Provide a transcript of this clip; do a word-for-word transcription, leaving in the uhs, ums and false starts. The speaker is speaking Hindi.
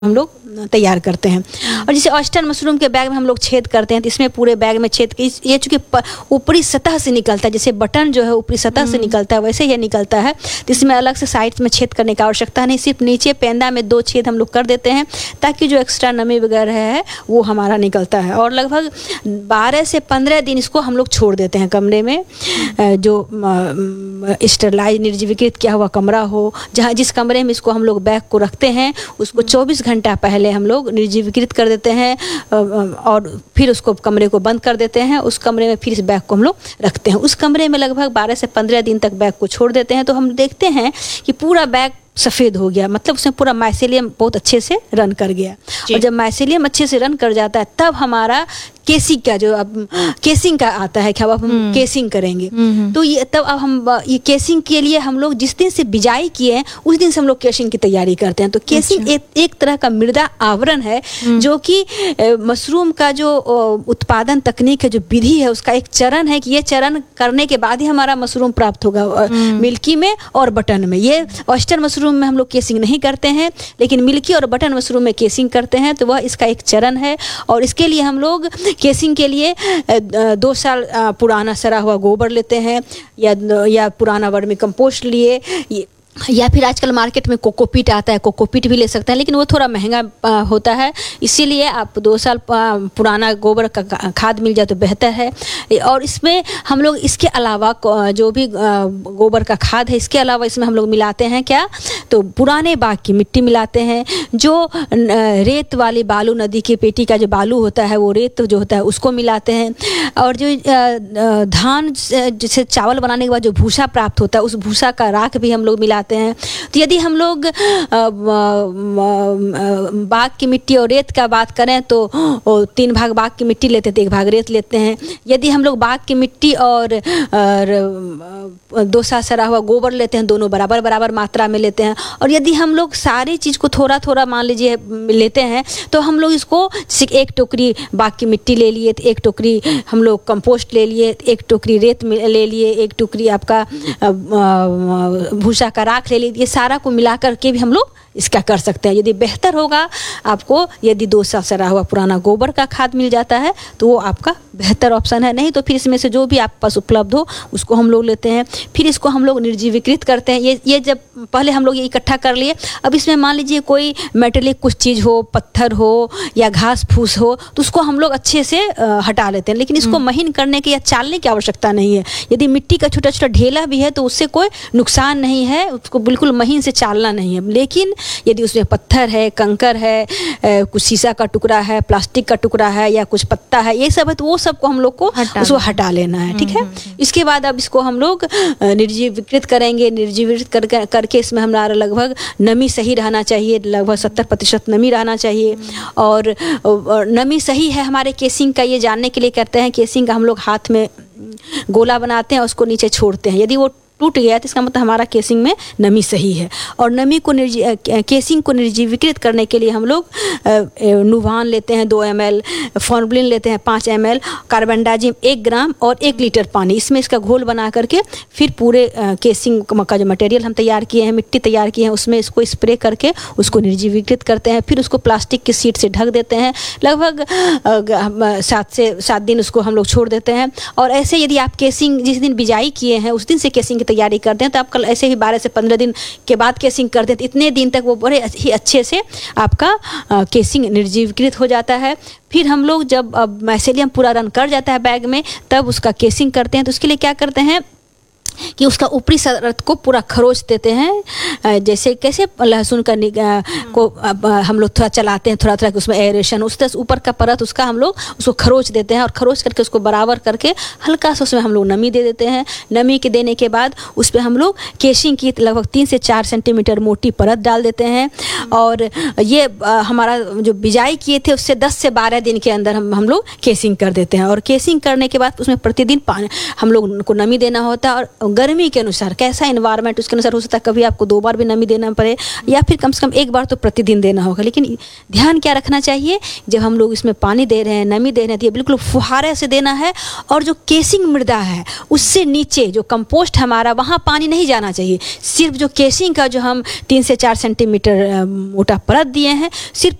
हम लोग तैयार करते हैं। और जैसे ऑयस्टर मशरूम के बैग में हम लोग छेद करते हैं तो इसमें पूरे बैग में छेद की ये चूँकि ऊपरी सतह से निकलता है, जैसे बटन जो है ऊपरी सतह से निकलता है वैसे ये निकलता है, तो इसमें अलग से साइड में छेद करने की आवश्यकता नहीं, सिर्फ नीचे पेंदा में दो छेद हम लोग कर देते हैं ताकि जो एक्स्ट्रा नमी वगैरह है वो हमारा निकलता है। और लगभग बारह से पंद्रह दिन इसको हम लोग छोड़ देते हैं कमरे में, जो स्टरलाइज निर्जीवीकृत किया हुआ कमरा हो, जहाँ जिस कमरे में इसको हम लोग बैग को रखते हैं उसको चौबीस घंटा पहले हम लोग निर्जीवीकृत कर देते हैं और फिर उसको कमरे को बंद कर देते हैं। उस कमरे में फिर इस बैग को हम लोग रखते हैं। उस कमरे में लगभग बारह से पंद्रह दिन तक बैग को छोड़ देते हैं तो हम देखते हैं कि पूरा बैग सफ़ेद हो गया, मतलब उसमें पूरा माइसेलियम बहुत अच्छे से रन कर गया। और जब माइसेलियम अच्छे से रन कर जाता है तब हमारा केसिंग का जो अब केसिंग का आता है कि अब हम केसिंग करेंगे, तो ये तब अब हम ये केसिंग के लिए हम लोग जिस दिन से बिजाई किए हैं उस दिन से हम लोग केसिंग की तैयारी करते हैं। तो केसिंग एक, एक तरह का मृदा आवरण है जो कि मशरूम का जो उत्पादन तकनीक है, जो विधि है, उसका एक चरण है कि ये चरण करने के बाद ही हमारा मशरूम प्राप्त होगा मिल्की में और बटन में। ये ऑयस्टर मशरूम में हम लोग केसिंग नहीं करते हैं, लेकिन मिल्की और बटन मशरूम में केसिंग करते हैं, तो वह इसका एक चरण है। और इसके लिए हम लोग केसिंग के लिए दो साल पुराना सड़ा हुआ गोबर लेते हैं या या पुराना वर्मी कंपोस्ट लिए, या फिर आजकल मार्केट में कोकोपीट आता है, कोकोपीट भी ले सकते हैं, लेकिन वो थोड़ा महंगा होता है, इसीलिए आप दो साल पुराना गोबर का खाद मिल जाए तो बेहतर है। और इसमें हम लोग इसके अलावा जो भी गोबर का खाद है इसके अलावा इसमें हम लोग मिलाते हैं क्या, तो पुराने बाग की मिट्टी मिलाते हैं, जो रेत वाली बालू नदी की पेटी का जो बालू होता है वो रेत जो होता है उसको मिलाते हैं। और जो धान जैसे चावल बनाने के बाद जो भूसा प्राप्त होता है उस भूसा का राख भी हम लोग मिलाते हैं। तो यदि हम लोग बाग की मिट्टी और रेत का बात करें तो तीन भाग बाग की मिट्टी लेते हैं तो एक भाग रेत लेते हैं। यदि हम लोग बाग की मिट्टी और, और दो सा सड़ा हुआ गोबर लेते हैं, दोनों बराबर बराबर मात्रा में लेते हैं। और यदि हम लोग सारी चीज़ को थोड़ा थोड़ा मान लीजिए लेते हैं तो हम लोग इसको एक टोकरी बाग की मिट्टी ले लिए, एक टोकरी हम लोग कंपोस्ट ले लिए, एक टोकरी रेत ले लिए, एक टोकरी आपका भूसा का राख ले लीजिए, ये सारा को मिला करके भी हम लोग इसका कर सकते हैं। यदि बेहतर होगा आपको यदि दो साल सड़ा हुआ पुराना गोबर का खाद मिल जाता है तो वो आपका बेहतर ऑप्शन है, नहीं तो फिर इसमें से जो भी आपके पास उपलब्ध हो उसको हम लोग लेते हैं। फिर इसको हम लोग निर्जीवीकृत करते हैं। ये ये जब पहले हम लोग ये इकट्ठा कर लिए, अब इसमें मान लीजिए कोई मेटेलिक कुछ चीज़ हो, पत्थर हो या घास फूस हो तो उसको हम लोग अच्छे से हटा लेते हैं, लेकिन इसको महीन करने की या चालने की आवश्यकता नहीं है। यदि मिट्टी का छोटा छोटा ढेला भी है तो उससे कोई नुकसान नहीं है, उसको बिल्कुल महीन से चालना नहीं है। लेकिन यदि उसमें पत्थर है, कंकर है, कुछ शीशा का टुकड़ा है, प्लास्टिक का टुकड़ा है या कुछ पत्ता है, ये सब है तो वो सबको हम लोग को उसको हटा लेना है, ठीक है। इसके बाद अब इसको हम लोग निर्जीवीकृत करेंगे। निर्जीवीकृत कर, करके इसमें हमारा लगभग नमी सही रहना चाहिए, लगभग सत्तर प्रतिशत नमी रहना चाहिए। और, और नमी सही है हमारे केसिंग का ये जानने के लिए करते हैं, केसिंग का हम लोग हाथ में गोला बनाते हैं, उसको नीचे छोड़ते हैं। यदि वो टूट गया तो इसका मतलब हमारा केसिंग में नमी सही है। और नमी को केसिंग को निर्जीवीकृत करने के लिए हम लोग नुवान लेते हैं दो एम एल, फॉर्मलिन लेते हैं पाँच एम एल, कार्बनडाजिम एक ग्राम और एक लीटर पानी, इसमें इसका घोल बना करके फिर पूरे केसिंग का जो मटेरियल हम तैयार किए हैं, मिट्टी तैयार की है, उसमें इसको स्प्रे करके उसको निर्जीवीकृत करते हैं। फिर उसको प्लास्टिक की शीट से ढक देते हैं, लगभग सात से सात दिन उसको हम लोग छोड़ देते हैं। और ऐसे यदि आप केसिंग जिस दिन बिजाई किए हैं उस दिन से केसिंग की तैयारी करते हैं तो आप कल ऐसे ही बारह से पंद्रह दिन के बाद केसिंग करते हैं तो इतने दिन तक वो बड़े ही अच्छे से आपका केसिंग निर्जीवीकृत हो जाता है। फिर हम लोग जब अब माइसेलियम पूरा रन कर जाता है बैग में तब उसका केसिंग करते हैं। तो उसके लिए क्या करते हैं कि उसका ऊपरी परत को पूरा खरोच देते हैं, जैसे कैसे लहसुन का को हम लोग थोड़ा चलाते हैं, थोड़ा थोड़ा उसमें एरेशन, उस तरह ऊपर का परत उसका हम लोग उसको खरोच देते हैं और खरोच करके उसको बराबर करके हल्का सा उसमें हम लोग नमी दे देते हैं। नमी के देने के बाद उस पर हम लोग केसिंग की लगभग तीन से चार सेंटीमीटर मोटी परत डाल देते हैं। और ये हमारा जो बिजाई किए थे उससे दस से बारह दिन के अंदर हम हम लोग केसिंग कर देते हैं। और केसिंग करने के बाद उसमें प्रतिदिन पानी हम लोग को नमी देना होता है और गर्मी के अनुसार कैसा इन्वायरमेंट उसके अनुसार हो सकता है कभी आपको दो बार भी नमी देना पड़े या फिर कम से कम एक बार तो प्रतिदिन देना होगा। लेकिन ध्यान क्या रखना चाहिए, जब हम लोग इसमें पानी दे रहे हैं, नमी दे रहे हैं, तो ये बिल्कुल फुहारे से देना है। और जो केसिंग मृदा है उससे नीचे जो कंपोस्ट हमारा, वहाँ पानी नहीं जाना चाहिए। सिर्फ जो केसिंग का जो हम तीन से चार सेंटीमीटर मोटा परत दिए हैं, सिर्फ